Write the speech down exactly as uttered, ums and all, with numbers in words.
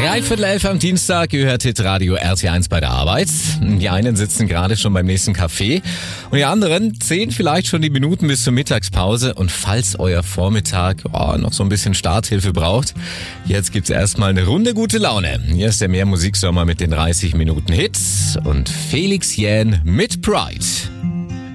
Dreiviertel elf am Dienstag gehört Hitradio R T eins bei der Arbeit. Die einen sitzen gerade schon beim nächsten Café und die anderen zählen vielleicht schon die Minuten bis zur Mittagspause. Und falls euer Vormittag oh, noch so ein bisschen Starthilfe braucht, jetzt gibt's erstmal eine Runde gute Laune. Hier ist der Mehr Musiksommer mit den dreißig Minuten Hits und Felix Jähn mit Pride.